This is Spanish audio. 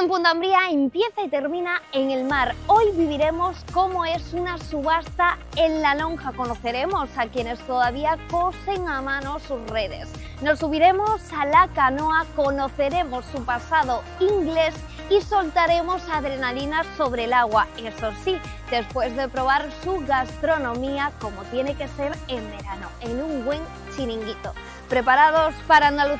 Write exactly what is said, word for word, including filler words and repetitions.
en Punta Umbría empieza y termina en el mar. Hoy viviremos cómo es una subasta en la lonja. Conoceremos a quienes todavía cosen a mano sus redes. Nos subiremos a la canoa, conoceremos su pasado inglés y soltaremos adrenalina sobre el agua. Eso sí, después de probar su gastronomía como tiene que ser en verano, en un buen chiringuito. ¿Preparados para Andalucía?